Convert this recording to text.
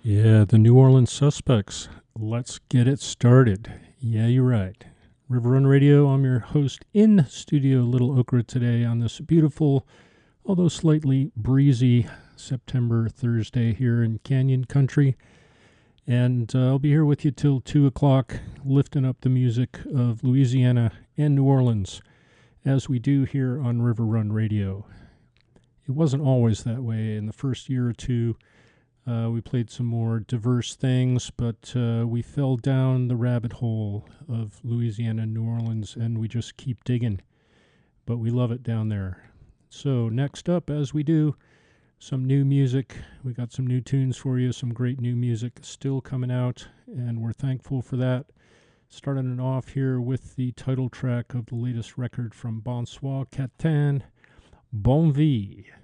Yeah, the New Orleans Suspects. Let's get it started. Yeah, you're right. River Run Radio, I'm your host in studio, Little Okra, today on this beautiful, although slightly breezy September Thursday here in Canyon Country. And I'll be here with you till 2 o'clock, lifting up the music of Louisiana and New Orleans, as we do here on River Run Radio. It wasn't always that way. In the first year or two, we played some more diverse things, but we fell down the rabbit hole of Louisiana and New Orleans, and we just keep digging. But we love it down there. So, next up, as we do, some new music. We got some new tunes for you, some great new music still coming out, and we're thankful for that. Starting it off here with the title track of the latest record from Bonsoir Catin, Bon Vie.